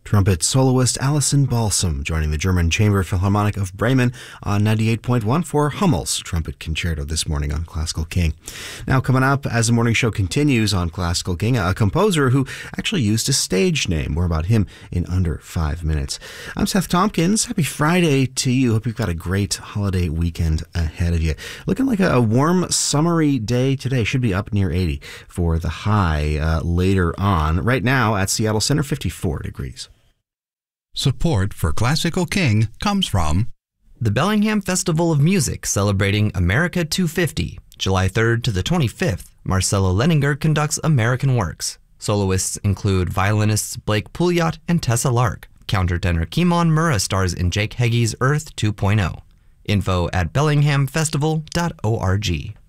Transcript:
Trumpet soloist Alison Balsam joining the German Chamber Philharmonic of Bremen on 98.1 for Hummel's Trumpet Concerto this morning on Classical King. Now coming up as the morning show continues on Classical King, a composer who actually used a stage name. More about him in under 5 minutes. I'm Seth Tompkins. Happy Friday to you. Hope you've got a great holiday weekend ahead of you. Looking like a warm, summery day today. Should be up near 80 for the high later on. Right now at Seattle Center, 54 degrees. Support for Classical King comes from the Bellingham Festival of Music celebrating America 250. July 3rd to the 25th, Marcelo Leninger conducts American Works. Soloists include violinists Blake Pouliot and Tessa Lark. Countertenor Kimon Murrah stars in Jake Heggie's Earth 2.0. Info at bellinghamfestival.org.